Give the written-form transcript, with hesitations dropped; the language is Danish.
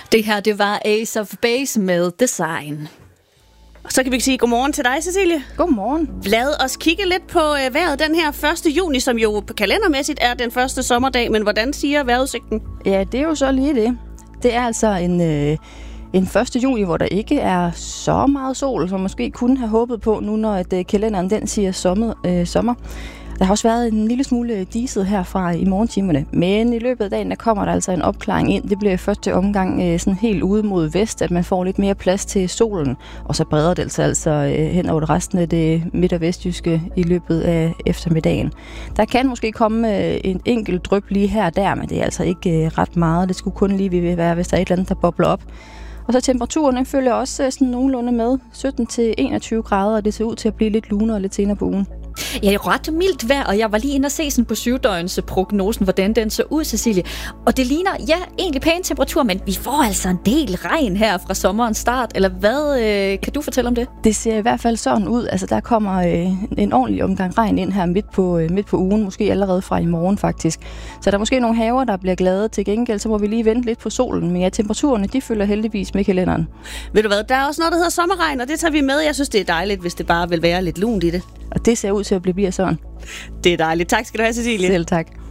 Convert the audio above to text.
Det her, det var Ace of Base med Design. Og så kan vi sige godmorgen til dig, Cecilie. Godmorgen. Lad os kigge lidt på vejret den her 1. juni, som jo kalendermæssigt er den første sommerdag. Men hvordan siger vejrudsigten? Ja, det er jo så lige det. Det er altså en 1. juni, hvor der ikke er så meget sol, som måske kunne have håbet på, nu når kalenderen den siger sommer. Der har også været en lille smule diset herfra i morgentimerne, men i løbet af dagen, der kommer der altså en opklaring ind. Det bliver i første omgang sådan helt ude mod vest, at man får lidt mere plads til solen, og så breder det sig altså hen over resten af det midt- og vestjyske i løbet af eftermiddagen. Der kan måske komme en enkelt dryp lige her og der, men det er altså ikke ret meget. Det skulle kun lige være, hvis der er et eller andet, der bobler op. Og så temperaturen følger også sådan nogenlunde med 17-21 grader, og det ser ud til at blive lidt lunere lidt senere på ugen. Ja, det er ret mildt vejr, og jeg var lige inde og se sådan på 7-døgns prognosen, hvordan den så ud, Cecilie. Og det ligner, ja, egentlig pæne temperaturer, men vi får altså en del regn her fra sommerens start. Eller hvad kan du fortælle om det? Det ser i hvert fald sådan ud. Altså, der kommer en ordentlig omgang regn ind her midt på ugen, måske allerede fra i morgen faktisk. Så der er måske nogle haver, der bliver glade. Til gengæld, så må vi lige vente lidt på solen. Men ja, temperaturerne, de følger heldigvis med kalenderen. Ved du hvad, der er også noget, der hedder sommerregn, og det tager vi med. Jeg synes, det er dejligt, hvis det bare vil være lidt lunt i det. Og det ser ud til at blive sådan. Det er dejligt. Tak skal du have, Cecilie. Selv tak.